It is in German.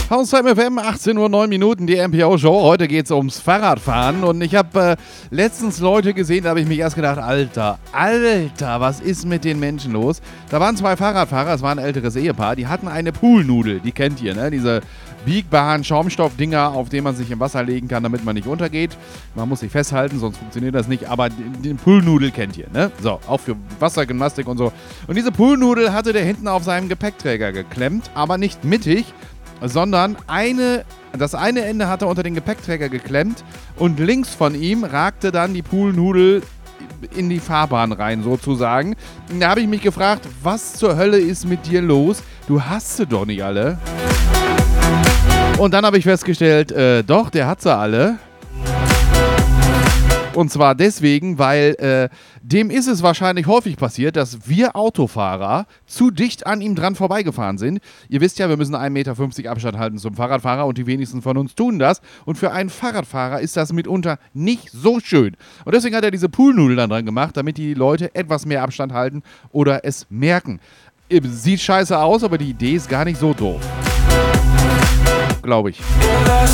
Haustime FM, 18:09 Uhr, die MPO-Show. Heute geht es ums Fahrradfahren und ich habe letztens Leute gesehen, da habe ich mich erst gedacht, Alter, was ist mit den Menschen los? Da waren zwei Fahrradfahrer, es war ein älteres Ehepaar, die hatten eine Poolnudel, die kennt ihr, ne? Diese biegbaren Schaumstoffdinger, auf die man sich im Wasser legen kann, damit man nicht untergeht. Man muss sich festhalten, sonst funktioniert das nicht, aber die Poolnudel kennt ihr, ne? So, auch für Wassergymnastik und so. Und diese Poolnudel hatte der hinten auf seinem Gepäckträger geklemmt, aber nicht mittig, sondern das eine Ende hat er unter den Gepäckträger geklemmt und links von ihm ragte dann die Poolnudel in die Fahrbahn rein, sozusagen. Da habe ich mich gefragt, was zur Hölle ist mit dir los? Du hast sie doch nicht alle. Und dann habe ich festgestellt, doch, der hat sie alle. Und zwar deswegen, weil dem ist es wahrscheinlich häufig passiert, dass wir Autofahrer zu dicht an ihm dran vorbeigefahren sind. Ihr wisst ja, wir müssen 1,50 Meter Abstand halten zum Fahrradfahrer und die wenigsten von uns tun das. Und für einen Fahrradfahrer ist das mitunter nicht so schön. Und deswegen hat er diese Poolnudel dann dran gemacht, damit die Leute etwas mehr Abstand halten oder es merken. Sieht scheiße aus, aber die Idee ist gar nicht so doof. Glaube ich.